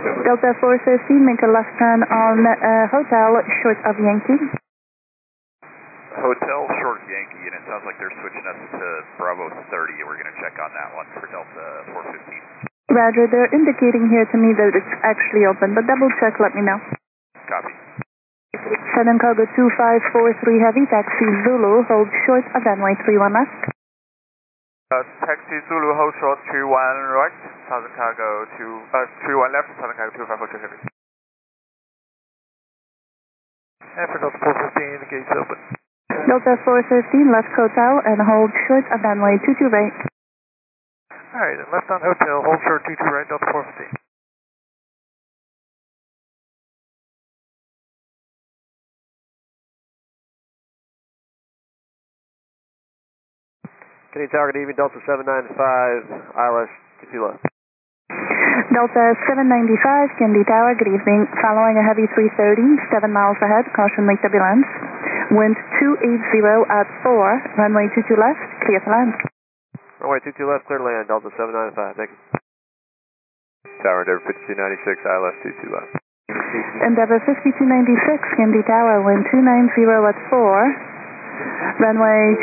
Delta 415, make a left turn on Hotel, short of Yankee. Hotel, short of Yankee, and it sounds like they're switching us to Bravo 30. We're going to check on that one for Delta 415. Roger, they're indicating here to me that it's actually open, but double check, let me know. Copy. Southern Cargo 2543 Heavy, taxi Zulu, hold short of runway 31 left. Taxi Zulu, hold short 31 right, Southern Cargo 31 left, Southern Cargo 2542 Heavy. And for Delta 415, the gate's open. Delta 415, left Hotel, and hold short of runway 22 right. Alright, left on Hotel, hold short 22 right, Delta 415. Kenny Tower, good evening, Delta 795, ILS 22 left. Delta 795, Kennedy Tower, good evening. Following a heavy 330, 7 miles ahead, caution lake turbulence. Wind 280 at 4, runway 22 left, clear to land. Runway 22 left, clear to land, Delta 795, thank you. Tower, Endeavor 5296, ILS 22 left. Endeavor 5296, Kennedy Tower, wind 290 at 4, runway